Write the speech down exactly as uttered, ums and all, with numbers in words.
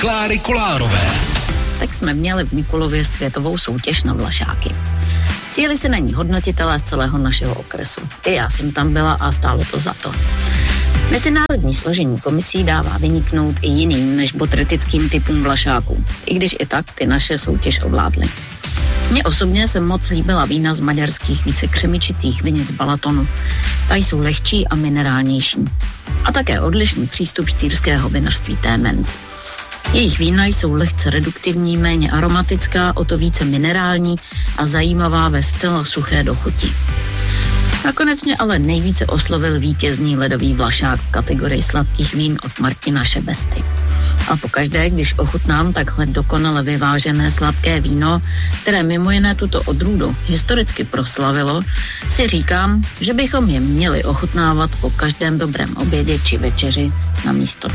Kláry Kolárové. Tak jsme měli v Mikulově světovou soutěž na vlašáky. Sjeli se na ní hodnotitelé z celého našeho okresu. I já jsem tam byla a stálo to za to. Mezinárodní složení komisí dává vyniknout i jiným než botretickým typům vlašáků, i když i tak ty naše soutěž ovládly. Mně osobně se moc líbila vína z maďarských více křemičitých vinic Balatonu. Ta jsou lehčí a minerálnější. A také odlišný přístup štýrského vinařství Tément. Jejich vína jsou lehce reduktivní, méně aromatická, o to více minerální a zajímavá ve zcela suché dochuti. Nakonec mě ale nejvíce oslovil vítězný ledový vlašák v kategorii sladkých vín od Martina Šebesty. A pokaždé, když ochutnám takhle dokonale vyvážené sladké víno, které mimo jiné tuto odrůdu historicky proslavilo, si říkám, že bychom je měli ochutnávat po každém dobrém obědě či večeři na místo